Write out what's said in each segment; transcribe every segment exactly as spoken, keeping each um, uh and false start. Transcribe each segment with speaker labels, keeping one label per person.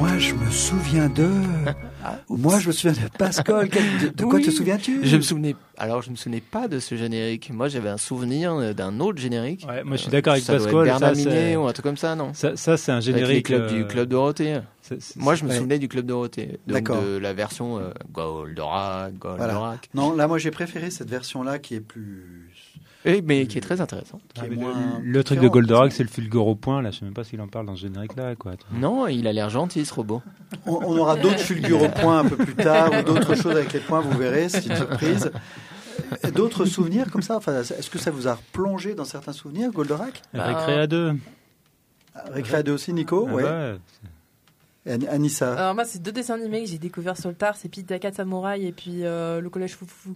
Speaker 1: Moi, je me souviens de...
Speaker 2: Ah,
Speaker 1: Moi, je me souviens de Pascal. De, de quoi
Speaker 2: oui.
Speaker 1: te souviens-tu?
Speaker 2: Je me souvenais. Alors, je me souvenais pas de ce générique. Moi, j'avais un souvenir d'un autre générique.
Speaker 3: Ouais, moi, je suis d'accord avec
Speaker 2: ça
Speaker 3: Pascal.
Speaker 2: Doit être Bernard
Speaker 3: ça,
Speaker 2: Minet ou un truc comme ça, non?
Speaker 3: Ça, ça c'est un générique.
Speaker 2: Avec les clubs
Speaker 3: euh...
Speaker 2: du Club Dorothée.
Speaker 3: C'est, c'est,
Speaker 2: moi, je me
Speaker 1: ouais.
Speaker 2: souvenais du Club Dorothée. Donc,
Speaker 1: D'accord.
Speaker 2: de la version euh, Goldorak, Goldorak. Voilà.
Speaker 1: Non, là, moi, j'ai préféré cette version-là qui est plus...
Speaker 2: Oui, mais qui est très intéressante.
Speaker 1: Qui
Speaker 3: ah,
Speaker 1: est
Speaker 3: le,
Speaker 1: moins
Speaker 3: le truc de Goldorak, c'est le fulgure au point. Là, je sais même pas s'il en parle dans ce générique-là, quoi.
Speaker 2: Non, il a l'air gentil, ce robot.
Speaker 1: On, on aura d'autres fulgures au point un peu plus tard, ou d'autres choses avec les points, vous verrez, c'est une surprise. D'autres souvenirs comme ça, enfin, est-ce que ça vous a replongé dans certains souvenirs, Goldorak?
Speaker 3: bah, Récréa deux.
Speaker 1: Récréa deux aussi, Nico?
Speaker 3: Ah
Speaker 1: ouais.
Speaker 3: bah,
Speaker 1: Et Anissa?
Speaker 4: Alors moi, c'est deux dessins animés que j'ai découverts sur le tard, c'est Pitaka Samurai et puis euh, le collège Foufoufou.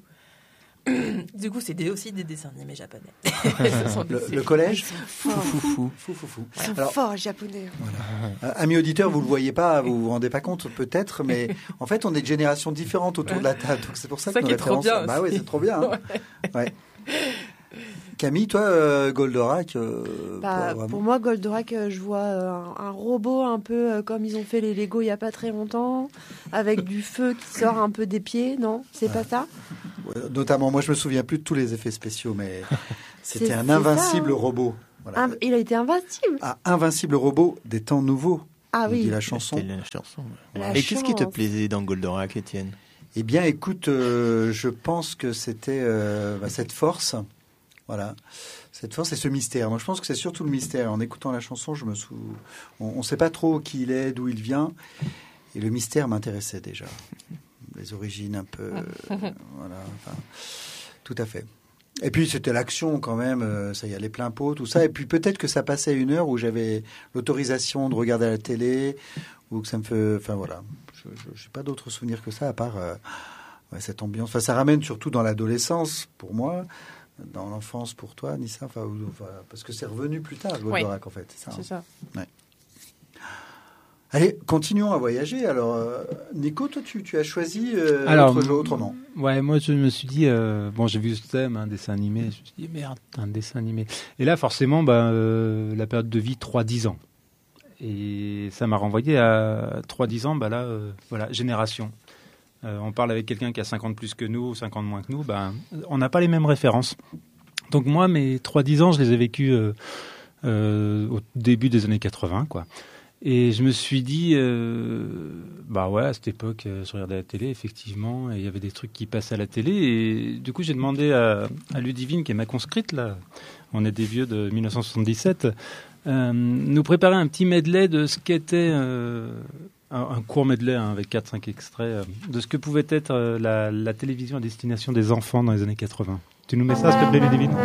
Speaker 4: Du coup, c'est des, aussi des dessins animés japonais.
Speaker 1: le, le collège
Speaker 2: Foufoufou.
Speaker 1: Foufoufou.
Speaker 5: Ils sont
Speaker 1: Alors,
Speaker 5: forts, japonais.
Speaker 1: Voilà. Euh, amis auditeurs, vous le voyez pas, vous vous rendez pas compte peut-être, mais en fait, on est de générations différentes autour de la table, donc c'est pour ça,
Speaker 4: ça
Speaker 1: que nos
Speaker 4: qui est trop
Speaker 1: références.
Speaker 4: bien
Speaker 1: Bah oui, c'est trop bien. Hein. Ouais. Ouais. Camille, toi, euh, Goldorak euh,
Speaker 5: Bah,
Speaker 1: toi,
Speaker 5: pour moi, Goldorak, euh, je vois euh, un, un robot un peu euh, comme ils ont fait les Lego il y a pas très longtemps, avec du feu qui sort un peu des pieds, non? C'est ouais. pas ça?
Speaker 1: Ouais, notamment, moi, je me souviens plus de tous les effets spéciaux, mais c'était
Speaker 5: c'est,
Speaker 1: un
Speaker 5: c'est
Speaker 1: invincible
Speaker 5: ça, hein.
Speaker 1: robot. Voilà.
Speaker 5: Un, il a été invincible.
Speaker 1: Un invincible robot des temps nouveaux.
Speaker 5: Ah oui.
Speaker 1: Dit la chanson.
Speaker 2: C'était la chanson.
Speaker 5: La
Speaker 2: Et qu'est-ce qui te
Speaker 5: chance.
Speaker 2: plaisait dans Goldorak, Étienne?
Speaker 1: Eh bien, écoute, euh, je pense que c'était euh, bah, cette force. Voilà. Cette force et ce mystère. Moi, je pense que c'est surtout le mystère. En écoutant la chanson, je me sou... on ne sait pas trop qui il est, d'où il vient. Et le mystère m'intéressait déjà. Les origines un peu... euh, voilà. Enfin, tout à fait. Et puis, c'était l'action quand même. Euh, ça y allait plein pot, tout ça. Et puis, peut-être que ça passait à une heure où j'avais l'autorisation de regarder à la télé ou que ça me fait... Enfin, voilà. Je n'ai pas d'autres souvenirs que ça, à part euh, ouais, cette ambiance. Enfin, ça ramène surtout dans l'adolescence, pour moi. Dans l'enfance pour toi, Nissa, enfin, enfin, parce que c'est revenu plus tard, Goldorak, oui. En fait. C'est ça.
Speaker 4: C'est
Speaker 1: hein.
Speaker 4: ça.
Speaker 1: Ouais. Allez, continuons à voyager. Alors, euh, Nico, toi, tu, tu as choisi euh,
Speaker 3: Alors,
Speaker 1: autre, autrement.
Speaker 3: Ouais, moi, je me suis dit, euh, bon, j'ai vu ce thème, un hein, dessin animé. Je me suis dit, merde, un dessin animé. Et là, forcément, bah, euh, la période de vie, trois dix ans. Et ça m'a renvoyé à trois dix ans, bah là, euh, voilà, génération. Euh, on parle avec quelqu'un qui a cinquante plus que nous, cinquante moins que nous, ben, on n'a pas les mêmes références. Donc moi, mes trois dix ans, je les ai vécus euh, euh, au début des années quatre-vingts, quoi. Et je me suis dit, euh, bah ouais, à cette époque, euh, je regardais la télé, effectivement, et il y avait des trucs qui passaient à la télé. Et du coup, j'ai demandé à, à Ludivine, qui est ma conscrite, là, on est des vieux de dix-neuf cent soixante-dix-sept, euh, nous préparer un petit medley de ce qu'était... Euh, Un, un court medley hein, avec quatre cinq extraits euh, de ce que pouvait être euh, la, la télévision à destination des enfants dans les années quatre-vingts. Tu nous mets ça, s'il te plaît, Ludivine ?